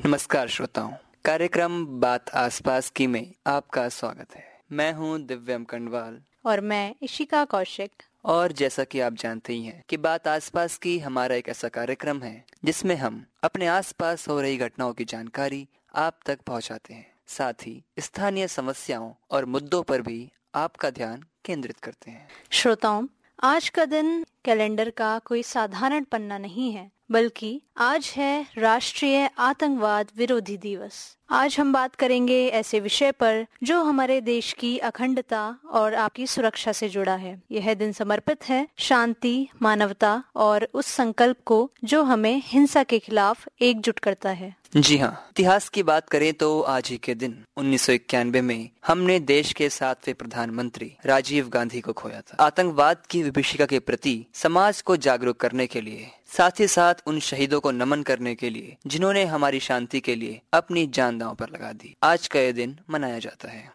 नमस्कार श्रोताओं, कार्यक्रम बात आसपास की में आपका स्वागत है। मैं हूं दिव्यम कंडवाल और मैं इशिका कौशिक। और जैसा कि आप जानते ही हैं कि बात आसपास की हमारा एक ऐसा कार्यक्रम है जिसमें हम अपने आसपास हो रही घटनाओं की जानकारी आप तक पहुंचाते हैं, साथ ही स्थानीय समस्याओं और मुद्दों पर भी आपका ध्यान केंद्रित करते हैं। श्रोताओं, आज का दिन कैलेंडर का कोई साधारण पन्ना नहीं है, बल्कि आज है राष्ट्रीय आतंकवाद विरोधी दिवस। आज हम बात करेंगे ऐसे विषय पर जो हमारे देश की अखंडता और आपकी सुरक्षा से जुड़ा है। यह दिन समर्पित है शांति, मानवता और उस संकल्प को जो हमें हिंसा के खिलाफ एकजुट करता है। जी हाँ, इतिहास की बात करें तो आज ही के दिन 1991 में हमने देश के 7वें प्रधानमंत्री राजीव गांधी को खोया था। आतंकवाद की विभीषिका के प्रति समाज को जागरूक करने के लिए, साथ ही साथ उन शहीदों को नमन करने के लिए जिन्होंने हमारी शांति के लिए अपनी जान दांव पर लगा दी, आज का यह दिन मनाया जाता है।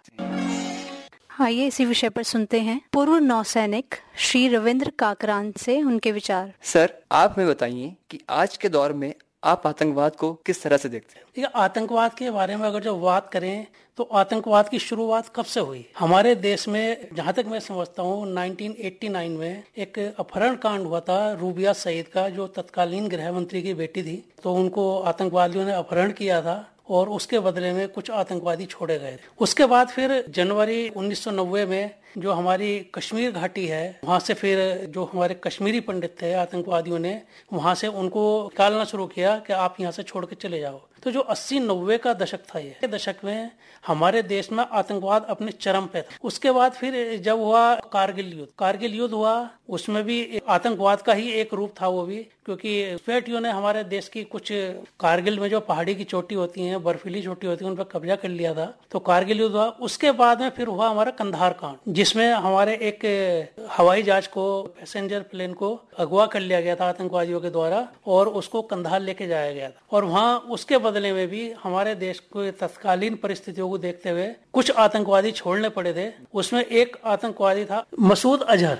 आइए इसी विषय पर सुनते हैं पूर्व नौसैनिक श्री रविंद्र काकरान से उनके विचार। सर, आप हमें बताइए कि आज के दौर में आप आतंकवाद को किस तरह से देखते हैं? देखिए, आतंकवाद के बारे में अगर जो बात करें तो आतंकवाद की शुरुआत कब से हुई हमारे देश में? जहां तक मैं समझता हूं 1989 में एक अपहरण कांड हुआ था रूबिया सईद का, जो तत्कालीन गृह मंत्री की बेटी थी। तो उनको आतंकवादियों ने अपहरण किया था और उसके बदले में कुछ आतंकवादी छोड़े गए। उसके बाद फिर जनवरी 1990 में जो हमारी कश्मीर घाटी है, वहां से फिर जो हमारे कश्मीरी पंडित थे आतंकवादियों ने वहां से उनको निकालना शुरू किया कि आप यहाँ से छोड़ के चले जाओ। तो जो 80-90 का दशक था, ये दशक में हमारे देश में आतंकवाद अपने चरम पे था। उसके बाद फिर जब हुआ कारगिल युद्ध हुआ, उसमें भी आतंकवाद का ही एक रूप था वो भी, क्योंकि घुसपैठियों ने हमारे देश की कुछ कारगिल में जो पहाड़ी की चोटी होती है, बर्फीली चोटी होती है, उन पर कब्जा कर लिया था। तो कारगिल युद्ध हुआ। उसके बाद में फिर हुआ हमारा कंधार कांड, जिसमें हमारे एक हवाई जहाज को, पैसेंजर प्लेन को अगवा कर लिया गया था आतंकवादियों के द्वारा और उसको कंधार लेके जाया गया था। और वहाँ उसके बदले में भी हमारे देश को तत्कालीन परिस्थितियों को देखते हुए कुछ आतंकवादी छोड़ने पड़े थे। उसमें एक आतंकवादी था मसूद अजहर।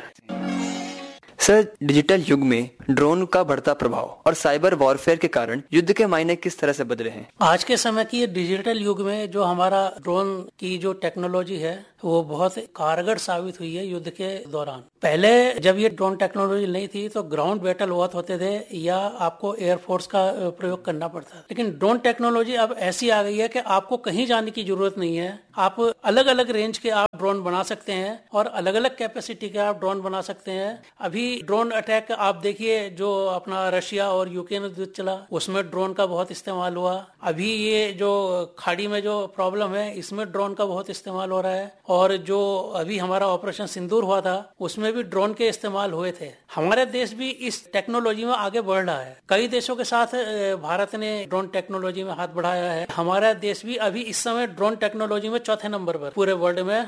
सर, डिजिटल युग में ड्रोन का बढ़ता प्रभाव और साइबर वॉरफेयर के कारण युद्ध के मायने किस तरह से बदले हैं? आज के समय की डिजिटल युग में जो हमारा ड्रोन की जो टेक्नोलॉजी है वो बहुत कारगर साबित हुई है युद्ध के दौरान। पहले जब ये ड्रोन टेक्नोलॉजी नहीं थी तो ग्राउंड बैटल बहुत होते थे या आपको एयरफोर्स का प्रयोग करना पड़ता था। लेकिन ड्रोन टेक्नोलॉजी अब ऐसी आ गई है कि आपको कहीं जाने की जरूरत नहीं है। आप अलग अलग रेंज के आप ड्रोन बना सकते हैं और अलग अलग कैपेसिटी के आप ड्रोन बना सकते हैं। अभी ड्रोन अटैक आप देखिए, जो अपना रशिया और यूक्रेन में युद्ध चला उसमें ड्रोन का बहुत इस्तेमाल हुआ। अभी ये जो खाड़ी में जो प्रॉब्लम है इसमें ड्रोन का बहुत इस्तेमाल हो रहा है। और जो अभी हमारा ऑपरेशन सिंदूर हुआ था उसमें भी ड्रोन के इस्तेमाल हुए थे। हमारे देश भी इस टेक्नोलॉजी में आगे बढ़ रहा है। कई देशों के साथ भारत ने ड्रोन टेक्नोलॉजी में हाथ बढ़ाया है। हमारा देश भी अभी इस समय ड्रोन टेक्नोलॉजी में चौथे नंबर पर पूरे वर्ल्ड में।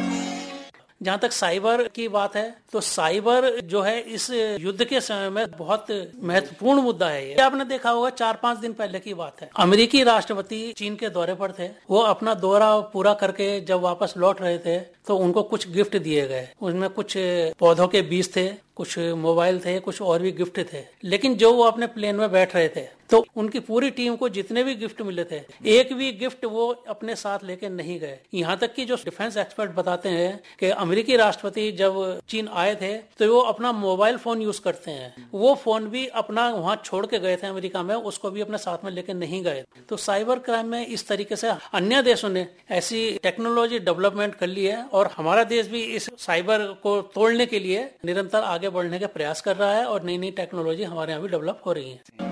जहाँ तक साइबर की बात है तो साइबर जो है इस युद्ध के समय में बहुत महत्वपूर्ण मुद्दा है। ये आपने देखा होगा 4-5 दिन पहले की बात है, अमेरिकी राष्ट्रपति चीन के दौरे पर थे। वो अपना दौरा पूरा करके जब वापस लौट रहे थे तो उनको कुछ गिफ्ट दिए गए। उसमें कुछ पौधों के बीज थे, कुछ मोबाइल थे, कुछ और भी गिफ्ट थे। लेकिन जो वो अपने प्लेन में बैठ रहे थे तो उनकी पूरी टीम को जितने भी गिफ्ट मिले थे एक भी गिफ्ट वो अपने साथ लेके नहीं गए। यहाँ तक कि जो डिफेंस एक्सपर्ट बताते हैं कि अमेरिकी राष्ट्रपति जब चीन आए थे तो वो अपना मोबाइल फोन यूज करते हैं, वो फोन भी अपना वहां छोड़ के गए थे अमेरिका में, उसको भी अपने साथ में लेके नहीं गए। तो साइबर क्राइम में इस तरीके से अन्य देशों ने ऐसी टेक्नोलॉजी डेवलपमेंट कर ली है और हमारा देश भी इस साइबर को तोड़ने के लिए निरंतर आगे बढ़ने के प्रयास कर रहा है और नई नई टेक्नोलॉजी हमारे यहाँ भी डेवलप हो रही है।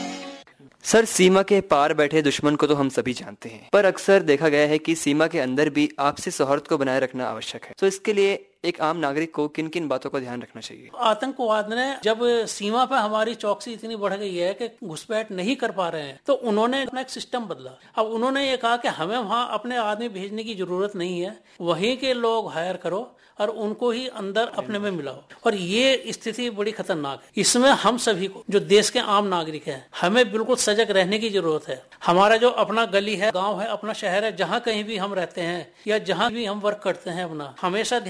सर, सीमा के पार बैठे दुश्मन को तो हम सभी जानते हैं, पर अक्सर देखा गया है कि सीमा के अंदर भी आपसी सौहार्द को बनाए रखना आवश्यक है। तो इसके लिए एक आम नागरिक को किन किन बातों का ध्यान रखना चाहिए? आतंकवाद ने जब सीमा पर हमारी चौकसी इतनी बढ़ गई है कि घुसपैठ नहीं कर पा रहे हैं तो उन्होंने अपना एक सिस्टम बदला। अब उन्होंने ये कहा कि हमें वहां अपने आदमी भेजने की जरूरत नहीं है, वहीं के लोग हायर करो और उनको ही अंदर अपने में मिलाओ। और ये स्थिति बड़ी खतरनाक है। इसमें हम सभी को, जो देश के आम नागरिक हैं, हमें बिल्कुल सजग रहने की जरूरत है। हमारा जो अपना गली है, गांव है, अपना शहर है, जहां कहीं भी हम रहते हैं या जहां भी हम वर्क करते हैं, अपना हमेशा ध्यान रखें कि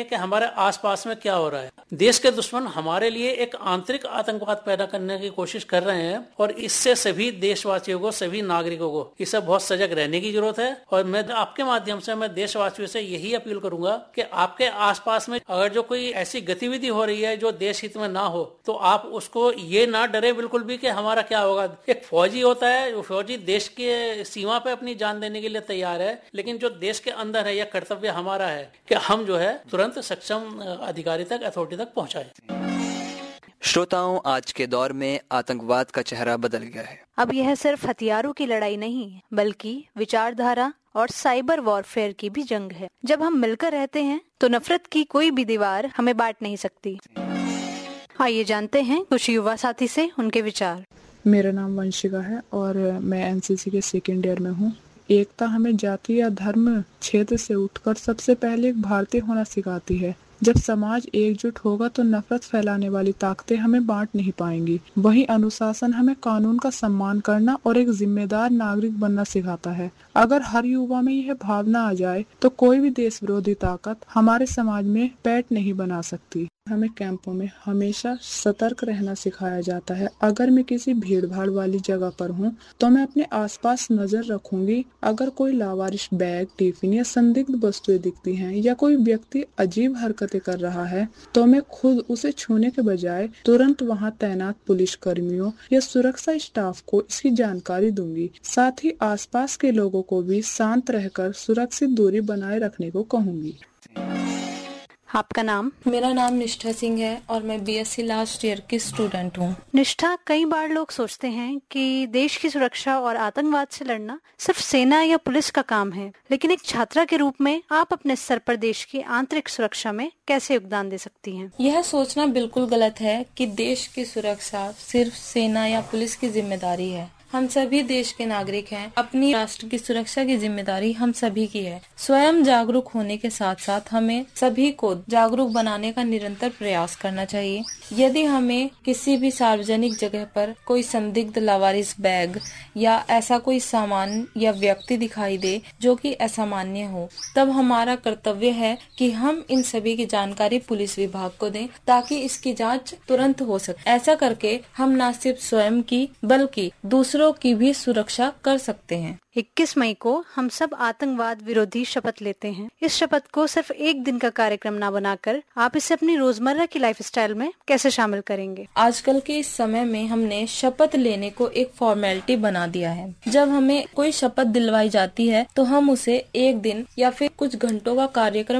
कि हमारे आसपास में क्या हो रहा है। देश के दुश्मन हमारे लिए एक आंतरिक आतंकवाद पैदा करने की कोशिश कर रहे हैं और इससे सभी देशवासियों को, सभी नागरिकों को इससे बहुत सजग रहने की जरूरत है। और मैं आपके माध्यम से मैं देशवासियों से यही अपील करूंगा कि आपके आसपास में अगर जो कोई ऐसी गतिविधि हो रही है जो देश हित में ना हो, तो आप उसको ये ना डरे बिल्कुल भी कि हमारा क्या होगा। एक फौजी होता है, वो फौजी देश के सीमा पे अपनी जान देने के लिए तैयार है, लेकिन जो देश के अंदर है, यह कर्तव्य हमारा है कि हम जो है तुरंत सक्षम अधिकारी तक, अथॉरिटी तक पहुंचाएं। श्रोताओं, आज के दौर में आतंकवाद का चेहरा बदल गया है। अब यह सिर्फ हथियारों की लड़ाई नहीं, बल्कि विचारधारा और साइबर वॉरफेयर की भी जंग है। जब हम मिलकर रहते हैं तो नफरत की कोई भी दीवार हमें बांट नहीं सकती। आइए जानते हैं कुछ युवा साथी से उनके विचार। मेरा नाम वंशिका है और मैं एनसीसी के सेकेंड ईयर में हूँ। एकता हमें जाति या धर्म क्षेत्र से उठकर सबसे पहले एक भारतीय होना सिखाती है। जब समाज एकजुट होगा तो नफरत फैलाने वाली ताकतें हमें बांट नहीं पाएंगी। वहीं अनुशासन हमें कानून का सम्मान करना और एक जिम्मेदार नागरिक बनना सिखाता है। अगर हर युवा में यह भावना आ जाए तो कोई भी देश विरोधी ताकत हमारे समाज में पैठ नहीं बना सकती। हमें कैंपों में हमेशा सतर्क रहना सिखाया जाता है। अगर मैं किसी भीड़ भाड़ वाली जगह पर हूँ तो मैं अपने आसपास नजर रखूंगी। अगर कोई लावारिश बैग, टिफिन या संदिग्ध वस्तुएं दिखती हैं या कोई व्यक्ति अजीब हरकतें कर रहा है तो मैं खुद उसे छूने के बजाय तुरंत वहां तैनात पुलिस कर्मियों या सुरक्षा स्टाफ को इसकी जानकारी दूंगी। साथ ही आसपास के लोगों को भी शांत रहकर सुरक्षित दूरी बनाए रखने को कहूंगी। आपका नाम? मेरा नाम निष्ठा सिंह है और मैं बीएससी लास्ट ईयर की स्टूडेंट हूँ। निष्ठा, कई बार लोग सोचते हैं कि देश की सुरक्षा और आतंकवाद से लड़ना सिर्फ सेना या पुलिस का काम है, लेकिन एक छात्रा के रूप में आप अपने स्तर पर देश की आंतरिक सुरक्षा में कैसे योगदान दे सकती हैं? यह सोचना बिल्कुल गलत है कि देश की सुरक्षा सिर्फ सेना या पुलिस की जिम्मेदारी है। हम सभी देश के नागरिक हैं। अपनी राष्ट्र की सुरक्षा की जिम्मेदारी हम सभी की है। स्वयं जागरूक होने के साथ साथ हमें सभी को जागरूक बनाने का निरंतर प्रयास करना चाहिए। यदि हमें किसी भी सार्वजनिक जगह पर कोई संदिग्ध लावारिस बैग या ऐसा कोई सामान या व्यक्ति दिखाई दे जो कि असामान्य हो, तब हमारा कर्तव्य है कि हम इन सभी की जानकारी पुलिस विभाग को दें ताकि इसकी जांच तुरंत हो सके। ऐसा करके हम न सिर्फ स्वयं की बल्कि दूसरों की भी सुरक्षा कर सकते हैं। 21 मई को हम सब आतंकवाद विरोधी शपथ लेते हैं। इस शपथ को सिर्फ एक दिन का कार्यक्रम ना बनाकर आप इसे अपनी रोजमर्रा की लाइफस्टाइल में कैसे शामिल करेंगे? आजकल के इस समय में हमने शपथ लेने को एक फॉर्मेलिटी बना दिया है। जब हमें कोई शपथ दिलवाई जाती है तो हम उसे एक दिन या फिर कुछ घंटों का कार्यक्रम